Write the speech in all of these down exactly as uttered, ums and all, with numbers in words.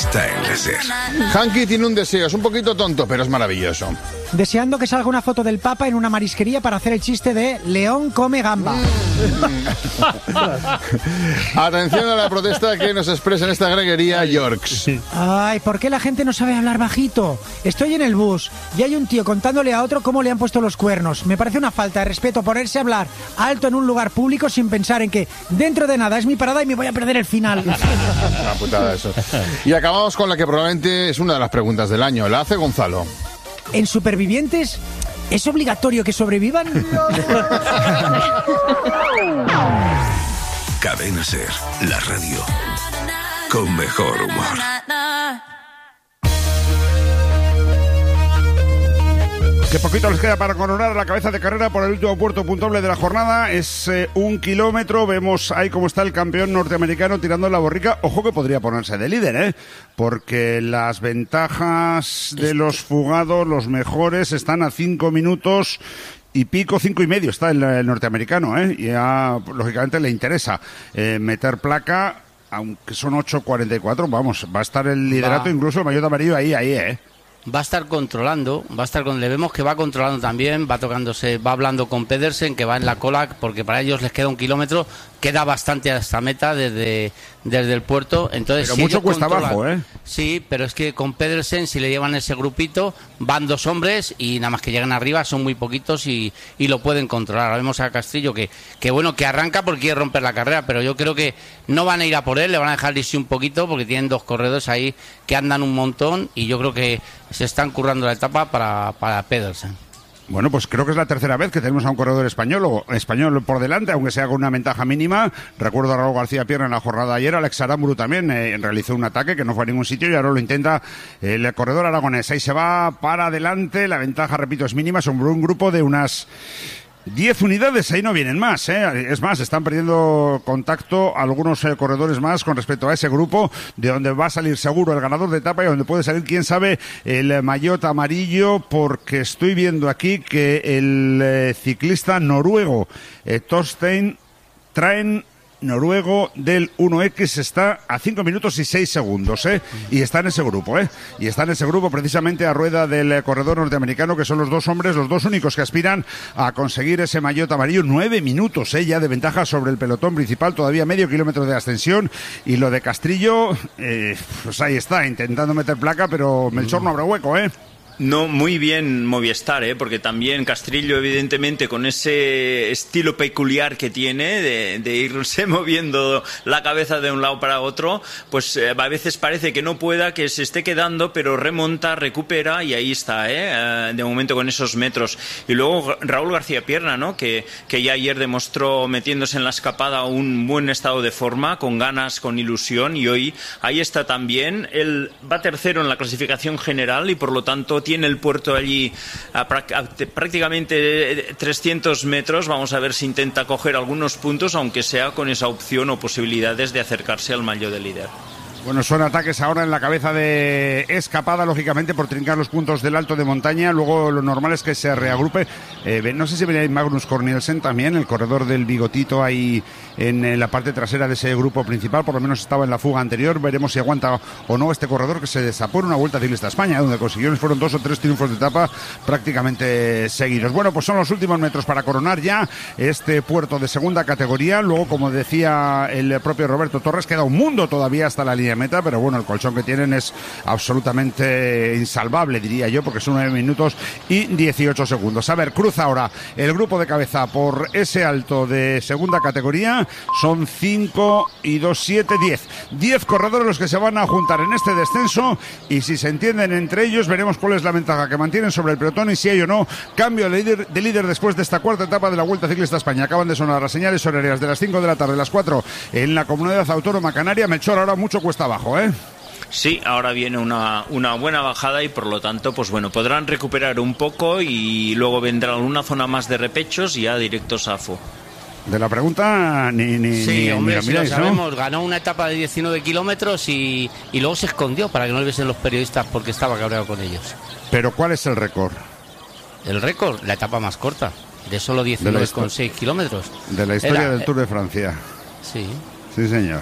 está en la SER. Hanky tiene un deseo, es un poquito tonto, pero es maravilloso. Deseando que salga una foto del Papa en una marisquería para hacer el chiste de León come gamba. Atención a la protesta que nos expresa en esta greguería Yorks. Ay, ¿por qué la gente no sabe hablar bajito? Estoy en el bus y hay un tío contándole a otro cómo le han puesto los cuernos. Me parece una falta de respeto ponerse a hablar alto en un lugar público sin pensar en que dentro de nada es mi parada y me voy a perder el final. Una putada eso. Y acabamos con la que probablemente es una de las preguntas del año. La hace Gonzalo. ¿En Supervivientes es obligatorio que sobrevivan? Cadena SER, la radio con mejor humor. Qué poquito les queda para coronar la cabeza de carrera por el último puerto puntuable de la jornada. Es eh, un kilómetro. Vemos ahí cómo está el campeón norteamericano tirando la borrica. Ojo que podría ponerse de líder, ¿eh? Porque las ventajas de los fugados, los mejores, están a cinco minutos y pico, cinco y medio está el, el norteamericano, ¿eh? Y ya, lógicamente, le interesa eh, meter placa, aunque son ocho cuarenta y cuatro. Vamos, va a estar el liderato, va. Incluso el maillot amarillo ahí, ahí, ¿eh? Va a estar controlando, va a estar con, le vemos que va controlando también, va tocándose, va hablando con Pedersen, que va en la cola, porque para ellos les queda un kilómetro, queda bastante a esta meta desde, desde el puerto. Entonces, pero si mucho cuesta abajo, ¿eh? Sí, pero es que con Pedersen, si le llevan ese grupito, van dos hombres y nada más que llegan arriba son muy poquitos y, y lo pueden controlar. Ahora vemos a Castrillo que, que bueno, que arranca porque quiere romper la carrera, pero yo creo que no van a ir a por él, le van a dejar irse un poquito porque tienen dos corredores ahí que andan un montón y yo creo que se están currando la etapa para, para Pedersen. Bueno, pues creo que es la tercera vez que tenemos a un corredor español o español por delante, aunque sea con una ventaja mínima. Recuerdo a Raúl García Pierna en la jornada de ayer. Alex Aramburu también eh, realizó un ataque que no fue a ningún sitio y ahora lo intenta el corredor aragonés. Ahí se va para adelante. La ventaja, repito, es mínima. Son un grupo de unas diez unidades, ahí no vienen más, ¿eh? Es más, están perdiendo contacto algunos eh, corredores más con respecto a ese grupo, de donde va a salir seguro el ganador de etapa y donde puede salir, quién sabe, el maillot amarillo, porque estoy viendo aquí que el eh, ciclista noruego eh, Torstein Traen noruego del uno equis está a cinco minutos y seis segundos, ¿eh? Y está en ese grupo, ¿eh? Y está en ese grupo precisamente a rueda del eh, corredor norteamericano, que son los dos hombres, los dos únicos que aspiran a conseguir ese maillot amarillo. Nueve minutos, ¿eh? Ya de ventaja sobre el pelotón principal, todavía medio kilómetro de ascensión. Y lo de Castrillo, eh, pues ahí está, intentando meter placa, pero Melchor no habrá hueco, ¿eh? No, muy bien Movistar, ¿eh? Porque también Castrillo, evidentemente, con ese estilo peculiar que tiene de, de irse moviendo la cabeza de un lado para otro, pues eh, a veces parece que no pueda, que se esté quedando, pero remonta, recupera y ahí está, ¿eh? Eh, de momento con esos metros. Y luego Raúl García Pierna, ¿no? Que, que ya ayer demostró, metiéndose en la escapada, un buen estado de forma, con ganas, con ilusión, y hoy ahí está también. Él va tercero en la clasificación general y por lo tanto tiene el puerto allí a, a, prácticamente trescientos metros. Vamos a ver si intenta coger algunos puntos, aunque sea con esa opción o posibilidades de acercarse al maillot de líder. Bueno, son ataques ahora en la cabeza de Escapada, lógicamente, por trincar los puntos del alto de montaña. Luego lo normal es que se reagrupe. Eh, no sé si venía Magnus Cornelsen también, el corredor del bigotito ahí en la parte trasera de ese grupo principal. Por lo menos estaba en la fuga anterior. Veremos si aguanta o no este corredor que se destapó en una Vuelta Ciclista a España, donde consiguió, fueron dos o tres triunfos de etapa prácticamente seguidos. Bueno, pues son los últimos metros para coronar ya este puerto de segunda categoría. Luego, como decía el propio Roberto Torres, queda un mundo todavía hasta la línea meta, pero bueno, el colchón que tienen es absolutamente insalvable, diría yo, porque son nueve minutos y dieciocho segundos. A ver, cruza ahora el grupo de cabeza por ese alto de segunda categoría. Son cinco y dos, siete, diez. diez corredores los que se van a juntar en este descenso, y si se entienden entre ellos, veremos cuál es la ventaja que mantienen sobre el pelotón y si hay o no cambio de líder, de líder después de esta cuarta etapa de la Vuelta Ciclista a España. Acaban de sonar las señales horarias de las cinco de la tarde, las cuatro en la Comunidad Autónoma Canaria. Melchor, ahora mucho cuesta abajo, ¿eh? Sí, ahora viene una, una buena bajada y por lo tanto, pues bueno, podrán recuperar un poco y luego vendrá una zona más de repechos y ya directos a F O. De la pregunta ni, ni, sí, ni, hombre, ni lo sí, miráis, lo sabemos, ¿no? Ganó una etapa de diecinueve kilómetros y, y luego se escondió para que no le viesen los periodistas porque estaba cabreado con ellos. Pero ¿cuál es el récord? El récord, la etapa más corta, de solo diecinueve coma seis kilómetros. De la historia Era, del Tour de Francia. Sí. Sí, señor.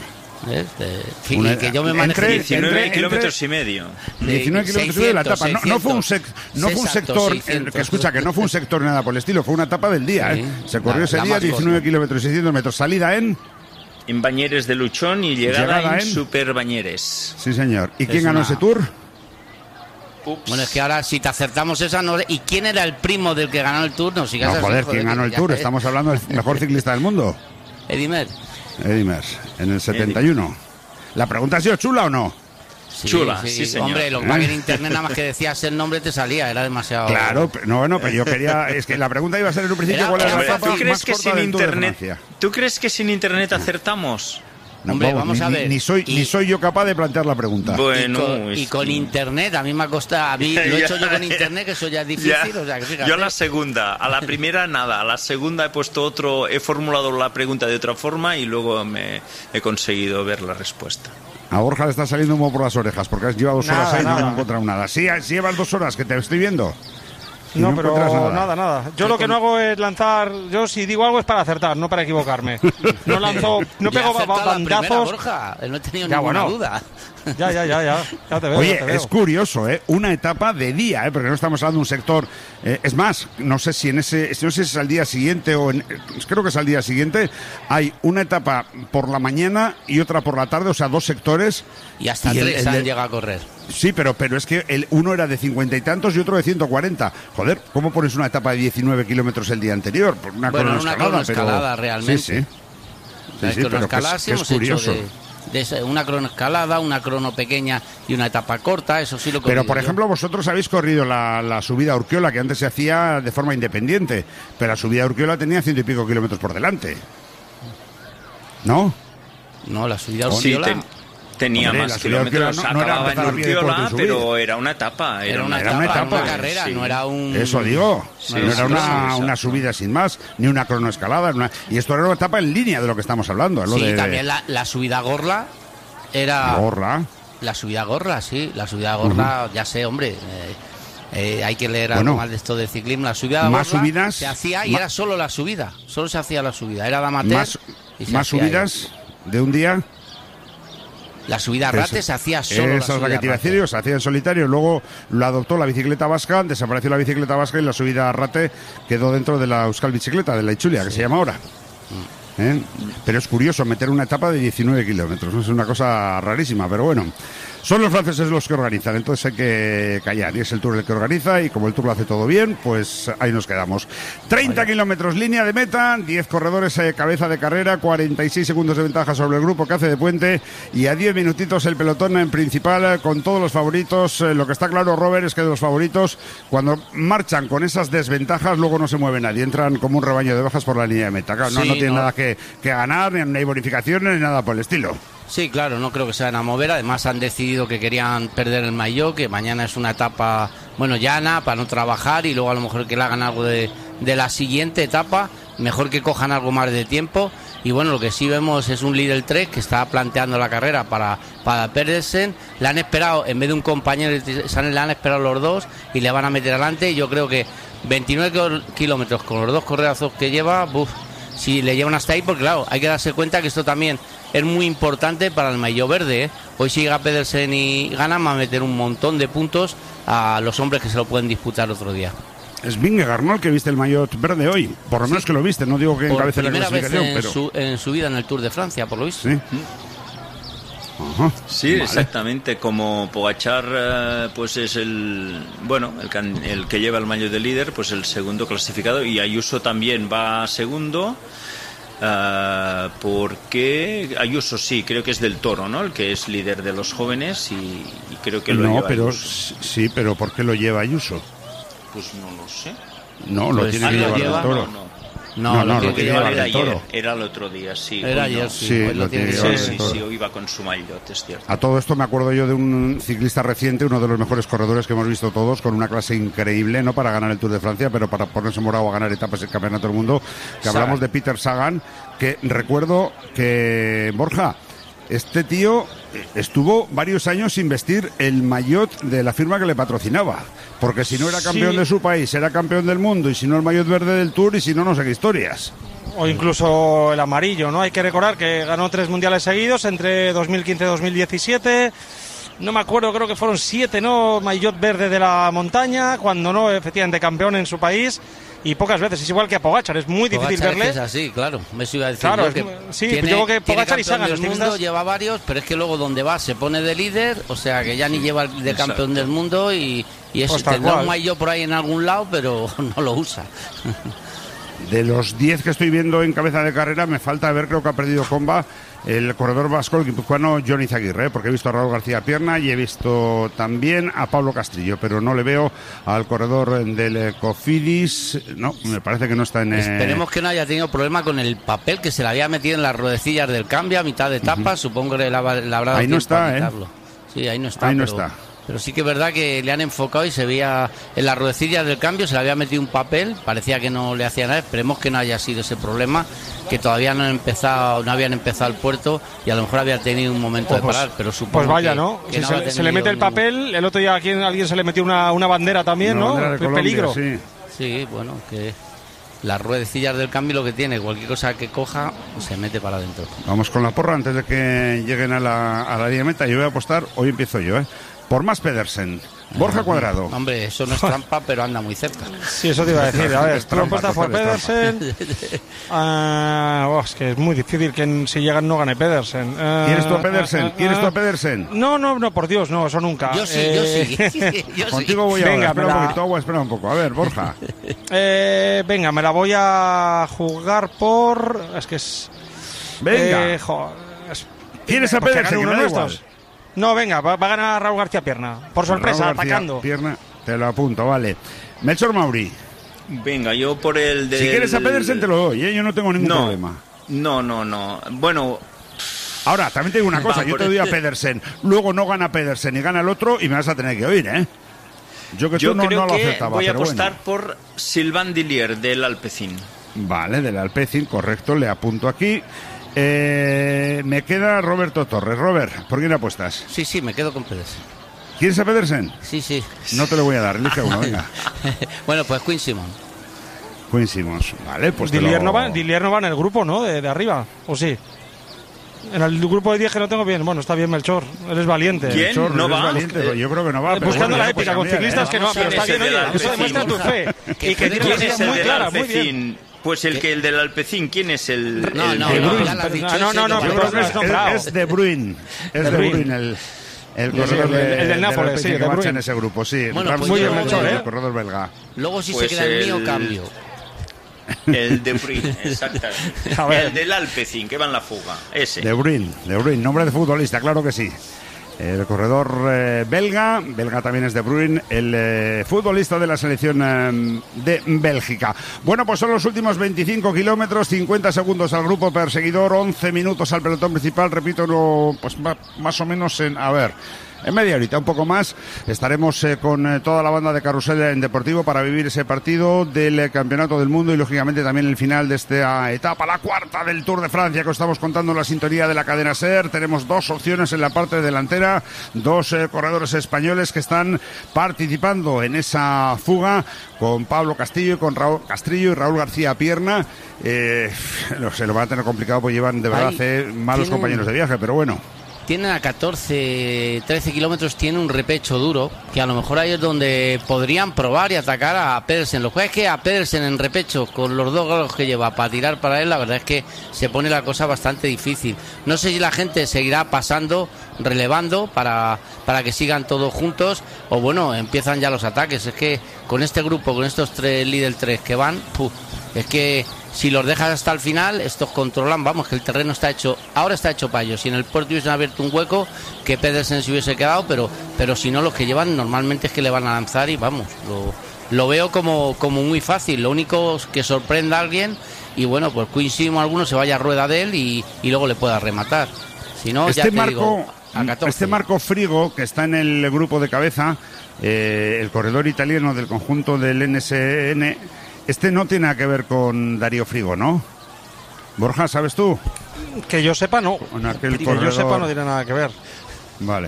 ¿ves? Eh, que, Una- que yo me entre- manejé diecinueve entre- kilómetros y medio. diecinueve kilómetros y medio de la etapa. No, no fue un, sec- no fue un Exacto, sector, seiscientos. eh, que escucha, que no fue un sector ni nada por el estilo, fue una etapa del día. Sí. ¿eh? Se corrió La- ese la día más diecinueve corta. kilómetros y seiscientos metros. Salida en... En Bañeres de Luchón y llegada, Llegada en en- Super Bañeres. Sí, señor. ¿Y quién Es ganó una- ese tour? Ups. Bueno, es que ahora si te acertamos esa no... ¿Y quién era el primo del que ganó el Tour? No, sigas No, así, joder, ¿quién ganó el ya- tour? Estamos hablando del mejor ciclista del mundo. Edimer. Eddie Merckx, en el setenta y uno. ¿La pregunta ha sido chula o no? Sí, Chula, sí, señor. Hombre, lo que pasa es que en internet nada más que decías el nombre te salía, era demasiado... Claro, pero- no, bueno, pero yo quería... Es que la pregunta iba a ser en un principio Era- cuál era la Hombre, etapa ¿tú crees más que corta sin del Tour de internet, Francia. ¿tú crees que sin internet acertamos? No, Hombre, vamos ni, a ni- ver. Ni soy, Y- ni soy yo capaz de plantear la pregunta. Bueno, y con, y es con que- internet, a mí me ha costado, a mí, lo he hecho yo con internet, que eso ya es difícil, Ya. o sea, que fíjate. Yo a la segunda, a la primera nada, a la segunda he puesto otro, he formulado la pregunta de otra forma y luego me he conseguido ver la respuesta. A Borja le está saliendo humo por las orejas porque has llevado dos Nada, horas ahí y no nada. has encontrado nada. Sí, si llevas dos horas que te estoy viendo. Y No, pero encuentras nada. nada. nada, Yo lo que no hago es lanzar. Yo si digo algo es para acertar, no para equivocarme. No lanzo, no Ya pego ha acertado ba- la primera, bandazos. Borja, no he tenido Ya, ninguna bueno. duda. Ya, ya, ya, ya. Ya te veo. Oye, ya te veo. es curioso, ¿eh? Una etapa de día, ¿eh? Porque no estamos hablando de un sector... eh, es más, no sé si en ese... No sé si es al día siguiente o... En, eh, creo que es al día siguiente. Hay una etapa por la mañana y otra por la tarde, o sea, dos sectores. Y hasta Y el- tres el han de- llegado a correr. Sí, pero, pero es que el uno era de cincuenta y tantos y otro de ciento cuarenta. Joder, ¿cómo pones una etapa de diecinueve kilómetros el día anterior? Por una Bueno, una cronoescalada, cronoescalada, pero- realmente. Sí, sí. O sea, Sí, sí, pero que es- cronoescaladas que es hemos hecho curioso. de, de esa- una cronoescalada, una crono pequeña y una etapa corta, eso sí lo he Pero, corrido por yo. ejemplo, vosotros habéis corrido la, la subida a Urquiola, que antes se hacía de forma independiente, pero la subida a Urquiola tenía ciento y pico kilómetros por delante. ¿No? No, la subida a Sí, Urquiola ten- tenía Hombre, más la subida a kilómetros, Urquiola no- no era acababa en empezar a pie de puerto Urquiola, y subir. pero era una etapa. era una era etapa, una era etapa, una carrera, sí. no era un... Eso digo, Sí, no era sí, una, sí, exacto. una subida sin más, ni una cronoescalada. Una... Y esto era una etapa en línea de lo que estamos hablando. es lo Sí, de, también la, la subida a Gorla era... Gorra. La subida a Gorla, sí, la subida a Gorla, ya sé, hombre, eh, eh, hay que leer Bueno, algo más de esto de ciclismo. La subida a más Gorla subidas, se hacía y ma- era solo la subida, solo se hacía la subida, era de amateur Más, y se más hacía subidas de un día. ahí. La subida a Eso- Rate se hacía solo Esa la es la subida que a te iba a Rate. decir yo, se hacía en solitario, luego lo adoptó la bicicleta vasca, desapareció la bicicleta vasca y la subida a Rate quedó dentro de la Euskal Bicicleta, de la Ichulia, que se llama ahora. ¿Eh? Pero es curioso meter una etapa de diecinueve kilómetros, ¿no? Es una cosa rarísima, pero bueno. Son los franceses los que organizan, entonces hay que callar. Y es el Tour el que organiza y como el Tour lo hace todo bien, pues ahí nos quedamos. treinta kilómetros, línea de meta, diez corredores eh, cabeza de carrera, cuarenta y seis segundos de ventaja sobre el grupo que hace de puente y a diez minutitos el pelotón en principal eh, con todos los favoritos. Eh, lo que está claro, Robert, es que de los favoritos, cuando marchan con esas desventajas, luego no se mueve nadie. Entran como un rebaño de ovejas por la línea de meta. Claro, no, Sí, no tienen no. nada que, que ganar, ni hay bonificaciones, ni nada por el estilo. Sí, claro, no creo que se van a mover. Además han decidido que querían perder el maillot, que mañana es una etapa, bueno, llana, para no trabajar y luego a lo mejor que le hagan algo de, de la siguiente etapa. Mejor que cojan algo más de tiempo. Y bueno, lo que sí vemos es un Lidl Trek que está planteando la carrera para, para Pedersen. Le han esperado, en vez de un compañero, le han esperado los dos y le van a meter adelante. Yo creo que veintinueve kilómetros con los dos corredazos que lleva, buf, si le llevan hasta ahí, porque claro, hay que darse cuenta que esto también es muy importante para el maillot verde, ¿eh? Hoy si llega Pedersen y gana, va a meter un montón de puntos a los hombres que se lo pueden disputar otro día. Es Vingegaard, ¿no?, el que viste el maillot verde hoy. Por lo menos que lo viste, no digo que Por encabece la primera vez clasificación, en, pero... su, en su vida en el Tour de Francia, por lo visto. Sí. Ajá. Sí, Vale. exactamente. Como Pogačar, eh, pues es el bueno, el, can- el que lleva el maillot de líder, pues el segundo clasificado, y Ayuso también va segundo. eh, porque Ayuso sí, creo que es del Toro, ¿no? El que es líder de los jóvenes y, y creo que lo No, lleva pero Ayuso. sí, pero ¿por qué lo lleva Ayuso? Pues no lo sé. No, lo Pues tiene sí, que lo llevar lleva. el Toro. No, no. No, No, lo no, tiene lo que tiene llevar que Era el llevar ayer, Toro. era el otro día, sí. Era hoy no. ayer, sí. Sí, hoy lo lo tiene tiene que que Sí, llevar llevar sí, el Toro. sí, hoy iba con su maillot, es cierto. A todo esto me acuerdo yo de un ciclista reciente, uno de los mejores corredores que hemos visto todos, con una clase increíble, no para ganar el Tour de Francia, pero para ponerse morado a ganar etapas del Campeonato del Mundo, que Sagan. hablamos de Peter Sagan, que recuerdo que, Borja, este tío estuvo varios años sin vestir el maillot de la firma que le patrocinaba, porque si no era campeón Sí. de su país, era campeón del mundo, y si no el maillot verde del Tour, y si no, no sé qué historias. O incluso el amarillo, ¿no? Hay que recordar que ganó tres mundiales seguidos entre dos mil quince y dos mil diecisiete. No me acuerdo, creo que fueron siete, ¿no? Maillot verde de la montaña, cuando no, efectivamente, campeón en su país. Y pocas veces, es igual que a Pogačar, es muy difícil Pogačar verle. Es así, claro. Eso iba a decir claro, yo, que es, sí, tiene, yo creo que Pogačar y tiene Sagan, campeón del mundo, lleva varios, pero es que luego donde va se pone de líder, o sea que ya ni lleva de Exacto. campeón del mundo y, y eso Pues tendrá cual. un maillot por ahí en algún lado, pero no lo usa. De los diez que estoy viendo en cabeza de carrera, me falta ver, creo que ha perdido comba el corredor vasco, el guipuzcoano Johnny Zaguirre, porque he visto a Raúl García Pierna y he visto también a Pablo Castrillo, pero no le veo al corredor del Cofidis. No, me parece que no está en... Eh... Esperemos que no haya tenido problema con el papel que se le había metido en las ruedecillas del cambio a mitad de etapa. Uh-huh. Supongo que le habrá dado ahí no tiempo está, a quitarlo. ¿eh? Sí, ahí no está. Ahí no pero... está. Pero sí que es verdad que le han enfocado y se veía en las ruedecillas del cambio, se le había metido un papel, parecía que no le hacía nada. Esperemos que no haya sido ese problema, que todavía no han empezado, no habían empezado el puerto y a lo mejor había tenido un momento oh, de pues, parar, pero supongo pues vaya, que, ¿no? que si no se, se le mete el papel, el otro día a alguien, alguien se le metió una, una bandera también, una ¿no? Bandera de Colombia, peligro. Sí. Sí, bueno, que las ruedecillas del cambio lo que tiene, cualquier cosa que coja se mete para adentro. Vamos con la porra antes de que lleguen a la, a la línea meta. Yo voy a apostar, hoy empiezo yo, ¿eh? Por más Pedersen. Borja Cuadrado. Hombre, eso no es trampa, pero anda muy cerca. Sí, eso te iba a decir. A ver, tú apuestas por Pedersen. Uh, oh, es que es muy difícil que si llegan no gane Pedersen. Uh, ¿Quieres tú a Pedersen? Uh, uh, ¿Quieres tú a Pedersen? No, no, no, por Dios, no, eso nunca. Yo sí, eh... yo sí. Yo Contigo sí. voy a venga, espera la... un poquito, agua, espera un poco. A ver, Borja. eh, venga, me la voy a jugar por... Es que es... Venga. Eh, jo... es... ¿Quieres a Pedersen? Que me da igual. No, venga, va, va a ganar Raúl García Pierna. Por sorpresa, Raúl García atacando. Pierna, te lo apunto, vale. Melchor Mauri. Venga, yo por el de... Si quieres a Pedersen te lo doy, ¿eh? Yo no tengo ningún no, problema. No, no, no. Bueno... Ahora, también te digo una cosa, Va, yo te doy a Pedersen, luego no gana Pedersen y gana el otro y me vas a tener que oír, ¿eh? Yo que yo tú no, creo no lo que aceptaba, voy a pero apostar bueno. por Sylvain Dillier del Alpecin. Vale, del Alpecin, correcto, le apunto aquí. Eh, me queda Roberto Torres. Robert, ¿por quién apuestas? Sí, sí, me quedo con Pedersen. ¿Quieres a Pedersen? Sí, sí. No te lo voy a dar, elige uno, venga. Bueno, pues Quinn Simon. Quinn Simmons, vale, pues te Dillier, lo... no va, Dillier no va en el grupo, ¿no? De, de arriba, ¿o sí? En el grupo de diez que no tengo bien. Bueno, está bien Melchor, eres valiente. ¿Quién? Melchor, ¿No eres va? valiente, yo creo que no va. pero Buscando bueno, la pues épica con mira, ciclistas ¿eh? que no, pero está bien, oye, eso demuestra tu fe. Y que ¿Quién es el muy del clara, muy bien. Alpecin? Pues el que el del Alpecin, ¿quién es el...? No, el no, de no, Bruyne? ya lo has dicho, No, no, no, ese Yo no, creo que no, es, no, es- bravo. es De Bruyne. Es De De Bruyne. Bruyne el, el Sí, corredor el- de- el del del Nápoles, Alpecin sí, que De marcha Bruyne. en ese grupo, sí. Bueno, Ralf pues muy yo- bien, Melchor, ¿eh? el corredor belga. Luego si Pues se queda el mío, el- cambio. El de Bruyne, exactamente. A ver. El del Alpecin, que va en la fuga. Ese. De Bruyne, De Bruyne, nombre de futbolista, claro que sí. El corredor eh, belga, belga también es De Bruyne, el eh, futbolista de la selección eh, de Bélgica. Bueno, pues son los últimos veinticinco kilómetros, cincuenta segundos al grupo perseguidor, once minutos al pelotón principal, repito, no, pues ma- más o menos en, a ver, en media horita, un poco más, estaremos eh, con eh, toda la banda de Carrusel en Deportivo para vivir ese partido del eh, Campeonato del Mundo y lógicamente también el final de esta etapa, la cuarta del Tour de Francia que os estamos contando en la sintonía de la cadena SER. Tenemos dos opciones en la parte delantera, dos eh, corredores españoles que están participando en esa fuga con Pablo Castillo y con Raúl Castrillo y Raúl García Pierna. Eh, no sé, lo van a tener complicado porque llevan de verdad Ahí eh, malos tienen- compañeros de viaje, pero bueno. Tienen a catorce, trece kilómetros, tiene un repecho duro, que a lo mejor ahí es donde podrían probar y atacar a Pedersen. Lo que es que a Pedersen en repecho, con los dos golos que lleva para tirar para él, la verdad es que se pone la cosa bastante difícil. No sé si la gente seguirá pasando, relevando, para, para que sigan todos juntos, o bueno, empiezan ya los ataques. Es que con este grupo, con estos tres líder tres que van, puf, es que si los dejas hasta el final, estos controlan, vamos, que el terreno está hecho, ahora está hecho para ellos. Si en el puerto hubiesen abierto un hueco, que Pedersen se hubiese quedado, pero, pero si no, los que llevan normalmente es que le van a lanzar y vamos, lo, lo veo como, como muy fácil. Lo único es que sorprenda a alguien y bueno, pues Quinn Simmons alguno se vaya a rueda de él y, y luego le pueda rematar. Si no, Este ya te Marco, digo, a catorce. este Marco Frigo, que está en el grupo de cabeza, eh, el corredor italiano del conjunto del N S N, este no tiene nada que ver con Darío Frigo, ¿no? Borja, ¿sabes tú? Que yo sepa, no. Con aquel Que corredor... yo sepa, no tiene nada que ver. Vale.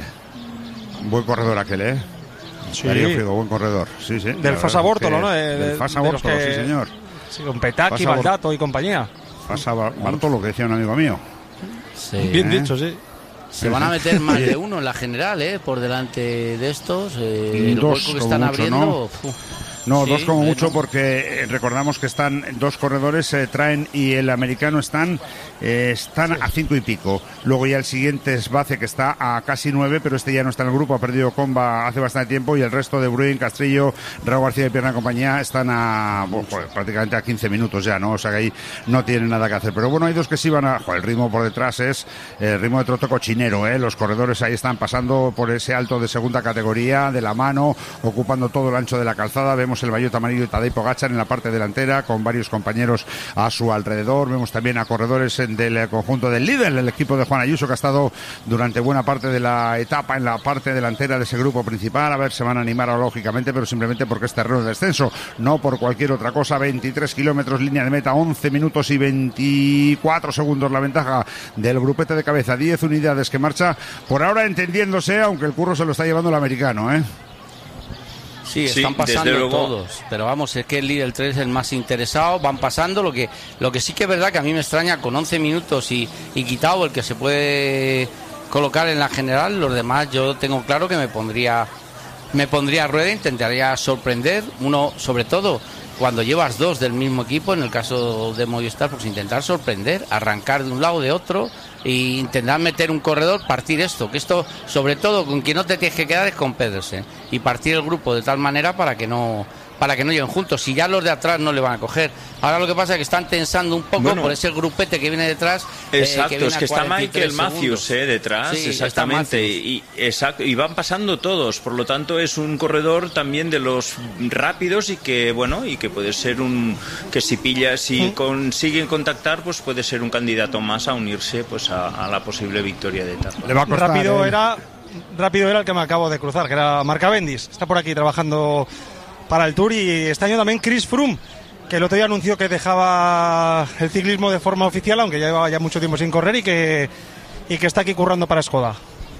Buen corredor aquel, ¿eh? Sí. Darío Frigo, buen corredor. Sí, sí. Del Fasa Bórtolo, ¿no? De- Del de- Fasa de los Bórtolo, que- sí, señor. Sí, con Petaki, Pasa por- Baldato y compañía. pasaba Bartolo, que decía un amigo mío. Sí. Bien ¿Eh? dicho, sí. Se van a meter más de uno en la general, ¿eh? Por delante de estos. Eh, el Dos hueco que como están mucho, abriendo. ¿no? Uf. No, Sí, dos como bueno. mucho, porque eh, recordamos que están dos corredores, eh, Traen y el americano están eh, están sí. a cinco y pico. Luego ya el siguiente es Bace, que está a casi nueve, pero este ya no está en el grupo, ha perdido comba hace bastante tiempo, y el resto de Bruin, Castrillo, Raúl García de Pierna y compañía están a bueno, pues, prácticamente a quince minutos ya, ¿no? O sea que ahí no tienen nada que hacer. Pero bueno, hay dos que sí van a... Joder, el ritmo por detrás es el ritmo de trote cochinero, ¿eh? Los corredores ahí están pasando por ese alto de segunda categoría, de la mano, ocupando todo el ancho de la calzada. Vemos el maillot amarillo de Tadej Pogačar en la parte delantera, con varios compañeros a su alrededor. Vemos también a corredores del conjunto del líder, el equipo de Juan Ayuso, que ha estado durante buena parte de la etapa en la parte delantera de ese grupo principal. A ver, se van a animar lógicamente, pero simplemente porque es terreno de descenso, no por cualquier otra cosa. veintitrés kilómetros, línea de meta, once minutos y veinticuatro segundos la ventaja del grupete de cabeza, diez unidades que marcha por ahora entendiéndose, aunque el curro se lo está llevando el americano, ¿eh? Sí, están sí, pasando todos, pero vamos, es que el líder tres es el más interesado, van pasando. Lo que lo que sí que es verdad que a mí me extraña, con once minutos y, y quitado el que se puede colocar en la general, los demás yo tengo claro que me pondría me pondría a rueda, intentaría sorprender, uno sobre todo cuando llevas dos del mismo equipo, en el caso de Movistar, pues intentar sorprender, arrancar de un lado de otro e intentar meter un corredor, partir esto, que esto sobre todo con quien no te tienes que quedar es con Pedersen, y partir el grupo de tal manera para que no para que no lleguen juntos, si ya los de atrás no le van a coger. Ahora lo que pasa es que están tensando un poco bueno, por ese grupete que viene detrás. Exacto, eh, que es que está Michael Matthews eh, detrás, sí, exactamente, y, exacto, y van pasando todos, por lo tanto es un corredor también de los rápidos y que, bueno, y que puede ser un, que si pilla, si ¿Mm? consiguen contactar, pues puede ser un candidato más a unirse pues a, a la posible victoria de etapa. Le va a costar, rápido eh. era rápido era el que me acabo de cruzar, que era Marc Cavendish, está por aquí trabajando para el Tour, y este año también Chris Froome, que el otro día anunció que dejaba el ciclismo de forma oficial, aunque ya llevaba ya mucho tiempo sin correr, y que y que está aquí currando para Skoda.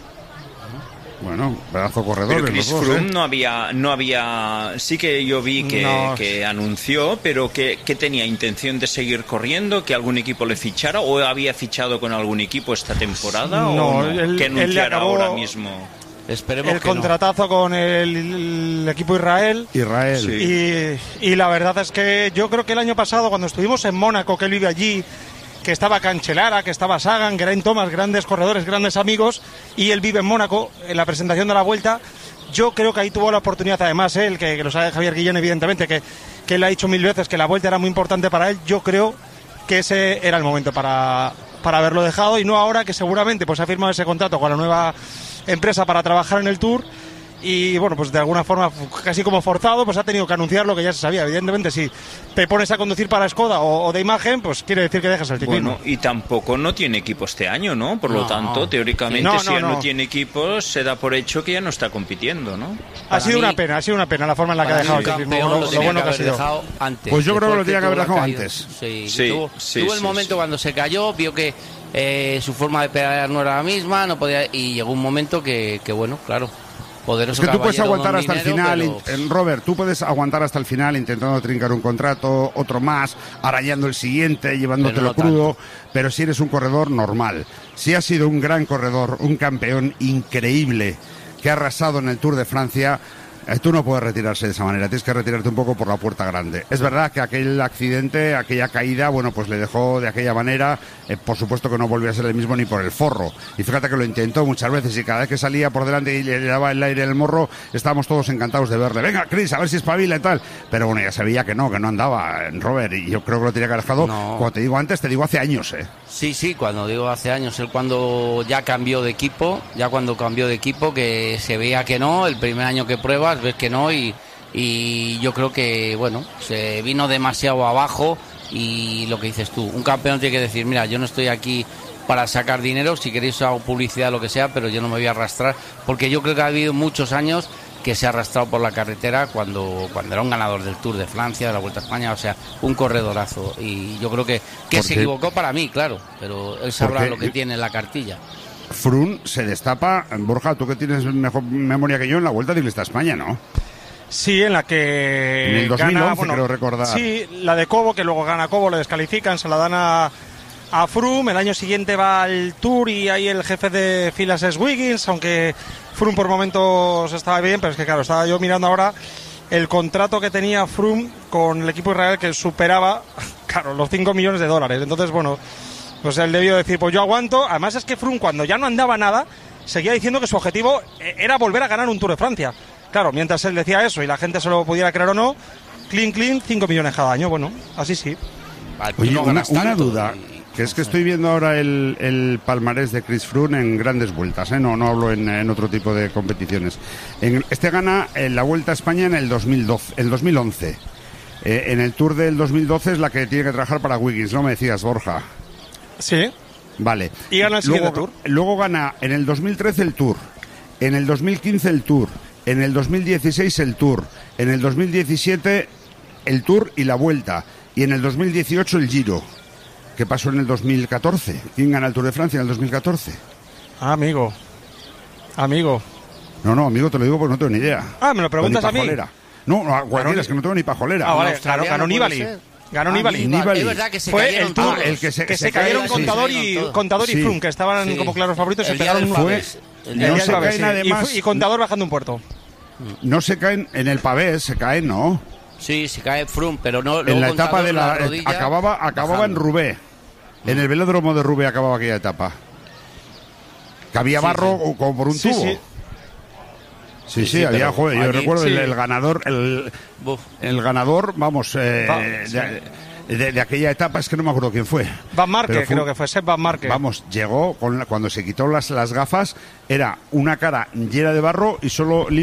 Bueno, pedazo corredor. Pero Chris dos, Froome ¿eh? no había, no había, sí que yo vi que, no. que anunció, pero que, que tenía intención de seguir corriendo, que algún equipo le fichara, o había fichado con algún equipo esta temporada, no, o no, él, que anunciara acabó... ahora mismo. Esperemos el que contratazo no. con el, el equipo Israel. Israel. Sí. Y, y la verdad es que yo creo que el año pasado, cuando estuvimos en Mónaco, que él vive allí, que estaba Cancellara, que estaba Sagan, Geraint Thomas, grandes corredores, grandes amigos, y él vive en Mónaco, en la presentación de la Vuelta, yo creo que ahí tuvo la oportunidad, además, ¿eh? el que, que lo sabe Javier Guillén, evidentemente, que, que él ha dicho mil veces que la Vuelta era muy importante para él. Yo creo que ese era el momento para, para haberlo dejado, y no ahora, que seguramente pues ha firmado ese contrato con la nueva empresa para trabajar en el Tour, y bueno, pues de alguna forma casi como forzado, pues ha tenido que anunciar lo que ya se sabía. Evidentemente, si te pones a conducir para Skoda o, o de imagen, pues quiere decir que dejas el ciclismo. Bueno, y tampoco no tiene equipo este año, ¿no? Por no. lo tanto, teóricamente, no, no, si ya no. no tiene equipo, se da por hecho que ya no está compitiendo, ¿no? Ha sido mí, una pena, ha sido una pena la forma en la que ha dejado el ciclismo. Lo, lo, lo bueno que ha sido. Antes, pues yo creo que lo tenía que haber dejado antes. Sí, sí, tuvo, sí, tuvo sí, el momento sí. cuando se cayó, vio que eh, su forma de pedalear no era la misma, no podía, y llegó un momento que, que bueno, claro. Es que tú puedes aguantar hasta dinero, el final, pero... in, Robert, tú puedes aguantar hasta el final intentando trincar un contrato, otro más, arañando el siguiente, llevándotelo pero no crudo, tanto. Pero si eres un corredor normal, si has sido un gran corredor, un campeón increíble que ha arrasado en el Tour de Francia, eh, tú no puedes retirarse de esa manera, tienes que retirarte un poco por la puerta grande. Es verdad que aquel accidente, aquella caída, bueno, pues le dejó de aquella manera, eh, por supuesto que no volvió a ser el mismo ni por el forro. Y fíjate que lo intentó muchas veces, y cada vez que salía por delante y le daba el aire en el morro, estábamos todos encantados de verle. Venga, Chris, a ver si espabila y tal. Pero bueno, ya se veía que no, que no andaba, Robert, y yo creo que lo tenía que haber dejado, no. Como te digo antes, te digo hace años, ¿eh? Sí, sí, cuando digo hace años, él cuando ya cambió de equipo, ya cuando cambió de equipo, que se veía que no, el primer año que pruebas, ves que no, y, y yo creo que, bueno, se vino demasiado abajo, y lo que dices tú, un campeón tiene que decir, mira, yo no estoy aquí para sacar dinero, si queréis hago publicidad, lo que sea, pero yo no me voy a arrastrar, porque yo creo que ha habido muchos años que se ha arrastrado por la carretera cuando, cuando era un ganador del Tour de Francia, de la Vuelta a España, o sea, un corredorazo, y yo creo que, que se equivocó para mí, claro, pero él sabrá lo que tiene en la cartilla. Froome se destapa, Borja, tú que tienes mejor memoria que yo, en la Vuelta Ciclista a España, ¿no? Sí, en la que En el dos mil once, gana, bueno, creo recordar. Sí, la de Cobo, que luego gana Cobo, le descalifican, se la dan a, a Froome. El año siguiente va al Tour y ahí el jefe de filas es Wiggins, aunque Froome por momentos estaba bien, pero es que claro, estaba yo mirando ahora el contrato que tenía Froome con el equipo Israel, que superaba, claro, los cinco millones de dólares. Entonces, bueno, pues él debió decir, pues yo aguanto. Además es que Froome, cuando ya no andaba nada, seguía diciendo que su objetivo era volver a ganar un Tour de Francia. Claro, mientras él decía eso y la gente se lo pudiera creer o no, clean, clean, cinco millones cada año. Bueno, así sí. Vale, tú Oye, no una, ganas una tanto duda, y- que es que estoy viendo ahora el, el palmarés de Chris Froome en grandes vueltas, ¿eh? no, no hablo en, en otro tipo de competiciones. En, este gana en la Vuelta a España en el dos mil doce, el dos mil once. Eh, en el Tour del dos mil doce es la que tiene que trabajar para Wiggins, ¿no me decías, Borja? Sí. Vale. Y gana el siguiente luego, Tour. Luego gana en el dos mil trece el Tour, en el dos mil quince el Tour, en el dos mil dieciséis el Tour, en el dos mil diecisiete el Tour y la Vuelta, y en el dos mil dieciocho el Giro. ¿Qué pasó en el dos mil catorce? ¿Quién gana el Tour de Francia en el dos mil catorce? Ah, amigo. Amigo. No, no, amigo, te lo digo porque no tengo ni idea. Ah, ¿me lo preguntas Ni a mí? pajolera. No, no, a cualquiera, Ganó- es que no tengo ni pajolera. Ah, vale, ganó, australiano ganó puede Nibali. ser. Ganó Ah, Nibali. Nibali. Es verdad que se Fue cayeron el Tour, todos. el que se- que se se cayeron cae- Contador sí, y, se cayeron Contador y todos. Froome, que estaban Sí. como claros favoritos, y El se día pegaron del un Fue- fue el el no día se del Pavé, caen sí. además- y, fu- y Contador bajando un puerto. No se caen en el pavé, se caen, ¿no? Sí, se cae Froome, pero no. En luego la etapa Contador de la... rodilla, acababa acababa en bajando. Roubaix. En el velódromo de Roubaix acababa aquella etapa. Que había Sí, barro sí. como por un Sí, tubo. sí. Sí, sí, Sí, sí, había, pero joder, yo allí- recuerdo el, sí. el ganador, el, Buf. el ganador, vamos, eh, Va, de, de- de aquella etapa, es que no me acuerdo quién fue. Van Marke, Pero fue- creo que fue Sepp Van Marke. Vamos, llegó, con la- cuando se quitó las, las gafas, era una cara llena de barro y solo